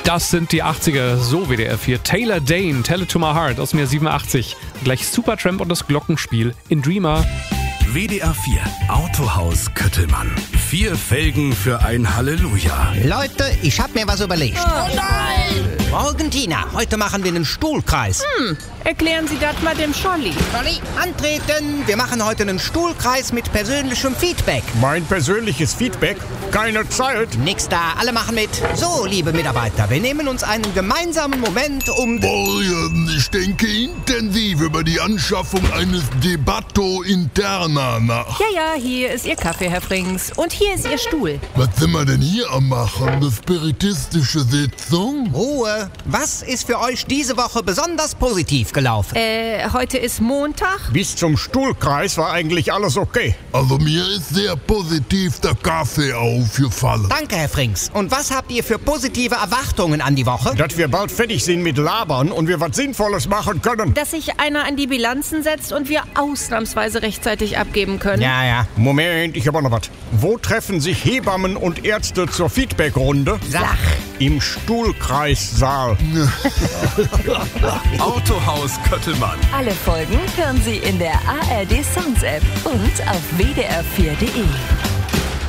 Das sind die 80er, so WDR 4. Taylor Dane, Tell It To My Heart aus dem Jahr 87. Gleich Supertramp und das Glockenspiel in Dreamer. WDR 4 Autohaus Köttelmann. 4 Felgen für ein Halleluja. Leute, ich hab mir was überlegt. Oh nein! Morgen, Tina, heute machen wir einen Stuhlkreis. Erklären Sie das mal dem Scholli. Scholli, antreten! Wir machen heute einen Stuhlkreis mit persönlichem Feedback. Mein persönliches Feedback? Keine Zeit. Nix da, alle machen mit. So, liebe Mitarbeiter, wir nehmen uns einen gemeinsamen Moment, um... Ich denke intensiv über die Anschaffung eines Debatto Interna nach. Ja, hier ist Ihr Kaffee, Herr Frings. Und hier ist Ihr Stuhl. Was sind wir denn hier am machen? Eine spiritistische Sitzung? Ruhe! Was ist für euch diese Woche besonders positiv gelaufen? Heute ist Montag. Bis zum Stuhlkreis war eigentlich alles okay. Also mir ist sehr positiv der Kaffee aufgefallen. Danke, Herr Frings. Und was habt ihr für positive Erwartungen an die Woche? Dass wir bald fertig sind mit Labern und wir was Sinnvolles machen können. Dass sich einer an die Bilanzen setzt und wir ausnahmsweise rechtzeitig abgeben können. Ja. Moment, ich hab auch noch was. Wo treffen sich Hebammen und Ärzte zur Feedbackrunde? Sach. Im Stuhlkreissaal. Autohaus Köttelmann. Alle Folgen hören Sie in der ARD Sounds App und auf wdr4.de.